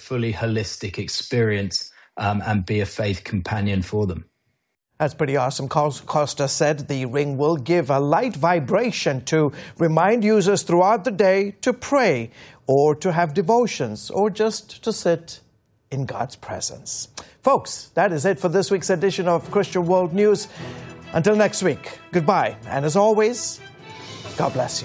fully holistic experience and be a faith companion for them. That's pretty awesome. Costa said the ring will give a light vibration to remind users throughout the day to pray or to have devotions or just to sit in God's presence. Folks, that is it for this week's edition of Christian World News. Until next week, goodbye. And as always, God bless you.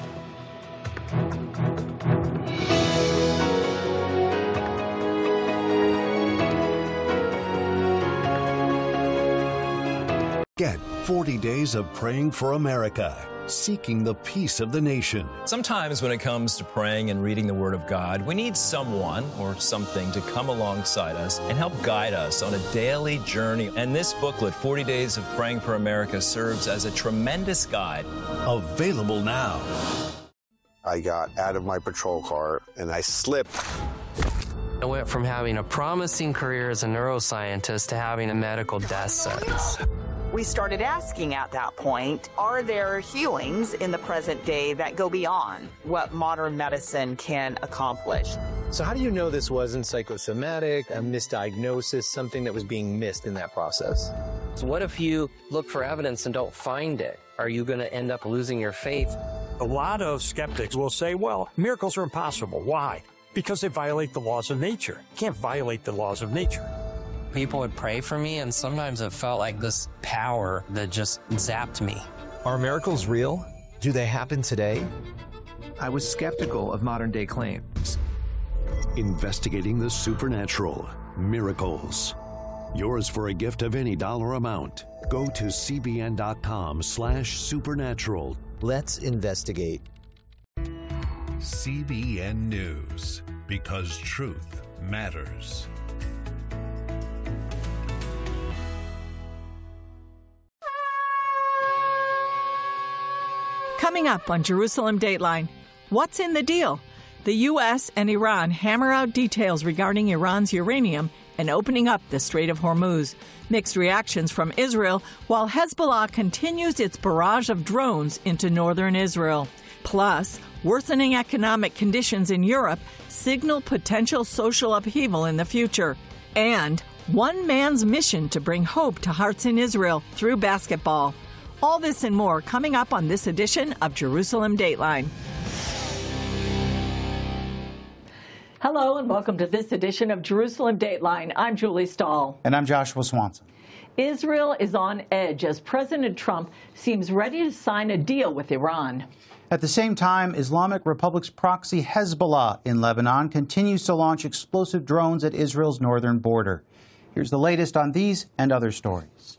Get 40 days of praying for America, seeking the peace of the nation. Sometimes when it comes to praying and reading the Word of God, we need someone or something to come alongside us and help guide us on a daily journey. And this booklet, 40 Days of Praying for America, serves as a tremendous guide. Available now. I got out of my patrol car and I slipped. I went from having a promising career as a neuroscientist to having a medical death sentence. We started asking at that point, are there healings in the present day that go beyond what modern medicine can accomplish? So how do you know this wasn't psychosomatic, a misdiagnosis, something that was being missed in that process? So what if you look for evidence and don't find it? Are you going to end up losing your faith? A lot of skeptics will say, well, miracles are impossible. Why? Because they violate the laws of nature. You can't violate the laws of nature. People would pray for me, and sometimes it felt like this power that just zapped me. Are miracles real? Do they happen today? I was skeptical of modern-day claims. Investigating the supernatural. Miracles. Yours for a gift of any dollar amount. Go to cbn.com/supernatural. Let's investigate. CBN News, because truth matters. Coming up on Jerusalem Dateline, what's in the deal? The U.S. and Iran hammer out details regarding Iran's uranium and opening up the Strait of Hormuz. Mixed reactions from Israel, while Hezbollah continues its barrage of drones into northern Israel. Plus, worsening economic conditions in Europe signal potential social upheaval in the future. And one man's mission to bring hope to hearts in Israel through basketball. All this and more coming up on this edition of Jerusalem Dateline. Hello and welcome to this edition of Jerusalem Dateline. I'm Julie Stahl. And I'm Joshua Swanson. Israel is on edge as President Trump seems ready to sign a deal with Iran. At the same time, Islamic Republic's proxy Hezbollah in Lebanon continues to launch explosive drones at Israel's northern border. Here's the latest on these and other stories.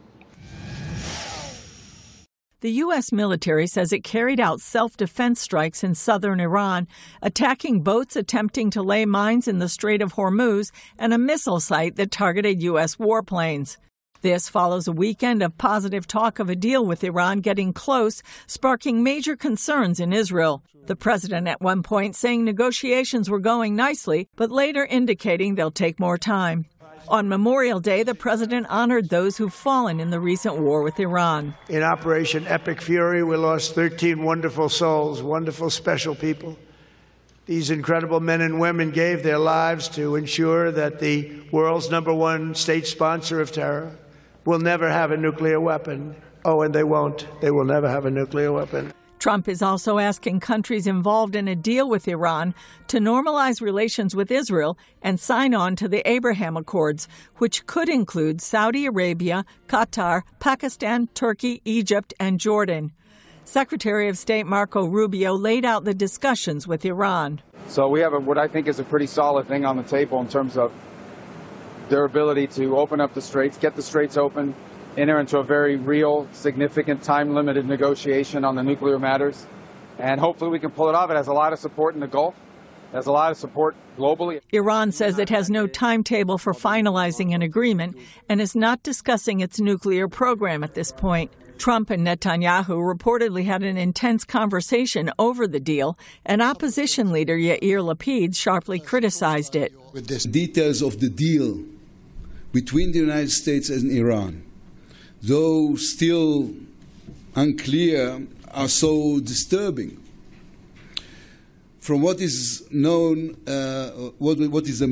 The U.S. military says it carried out self-defense strikes in southern Iran, attacking boats attempting to lay mines in the Strait of Hormuz and a missile site that targeted U.S. warplanes. This follows a weekend of positive talk of a deal with Iran getting close, sparking major concerns in Israel. The president at one point saying negotiations were going nicely, but later indicating they'll take more time. On Memorial Day, the president honored those who've fallen in the recent war with Iran. In Operation Epic Fury, we lost 13 wonderful souls, wonderful, special people. These incredible men and women gave their lives to ensure that the world's #1 state sponsor of terror will never have a nuclear weapon. Oh, and they won't. They will never have a nuclear weapon. Trump is also asking countries involved in a deal with Iran to normalize relations with Israel and sign on to the Abraham Accords, which could include Saudi Arabia, Qatar, Pakistan, Turkey, Egypt, and Jordan. Secretary of State Marco Rubio laid out the discussions with Iran. So we have what I think is a pretty solid thing on the table in terms of their ability to open up the straits, get the straits open, enter into a very real, significant, time-limited negotiation on the nuclear matters. And hopefully we can pull it off. It has a lot of support in the Gulf. It has a lot of support globally. Iran says it has no timetable for finalizing an agreement and is not discussing its nuclear program at this point. Trump and Netanyahu reportedly had an intense conversation over the deal, and opposition leader Yair Lapid sharply criticized it. With the details of the deal between the United States and Iran, though still unclear, are so disturbing. From what is known, what is the